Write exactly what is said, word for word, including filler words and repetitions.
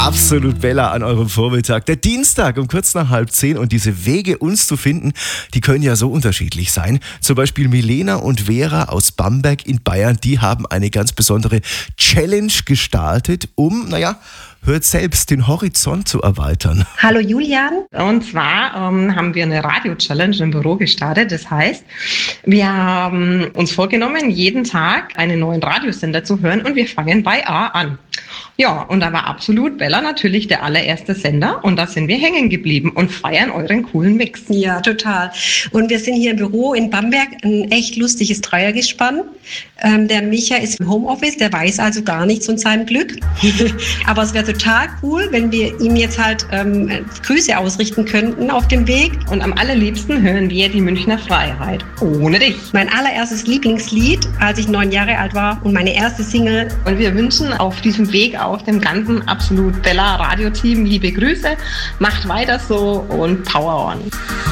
Absolut Bella an eurem Vormittag. Der Dienstag um kurz nach halb zehn und diese Wege, uns zu finden, die können ja so unterschiedlich sein. Zum Beispiel Milena und Vera aus Bamberg in Bayern, die haben eine ganz besondere Challenge gestartet, um, naja, hört selbst, den Horizont zu erweitern. Hallo Julian. Und zwar ähm, haben wir eine Radio-Challenge im Büro gestartet. Das heißt, wir haben uns vorgenommen, jeden Tag einen neuen Radiosender zu hören und wir fangen bei A an. Ja, und da war Absolut Bella natürlich der allererste Sender und da sind wir hängen geblieben und feiern euren coolen Mix. Ja, total. Und wir sind hier im Büro in Bamberg, ein echt lustiges Dreiergespann. Ähm, der Micha ist im Homeoffice, der weiß also gar nichts von seinem Glück. Aber es wäre total cool, wenn wir ihm jetzt halt ähm, Grüße ausrichten könnten auf dem Weg. Und am allerliebsten hören wir die Münchner Freiheit. Ohne dich. Mein allererstes Lieblingslied, als ich neun Jahre alt war und meine erste Single. Und wir wünschen auf diesem Weg auch dem ganzen Absolut Bella Radio-Team liebe Grüße. Macht weiter so und Power on.